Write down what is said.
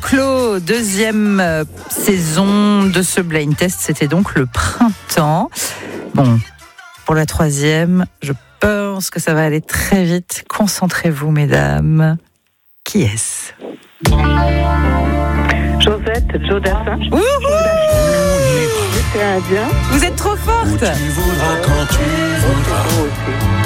clos deuxième saison de ce blind test. C'était donc le printemps. Bon, pour la troisième, je pense que ça va aller très vite. Concentrez-vous, mesdames. Qui est-ce ? Josette, Joe Dassin. Vous êtes trop forte. Tu voudras quand tu voudras.